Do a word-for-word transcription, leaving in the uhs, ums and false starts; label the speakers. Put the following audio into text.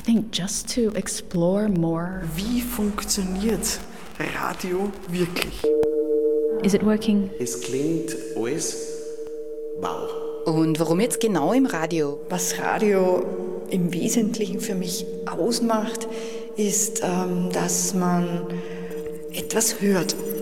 Speaker 1: think just to explore more.
Speaker 2: Wie funktioniert Radio wirklich?
Speaker 1: Is it working?
Speaker 2: Es klingt alles wow.
Speaker 3: Und warum jetzt genau im Radio?
Speaker 4: Was Radio im Wesentlichen für mich ausmacht, ist, ähm, dass man etwas hört.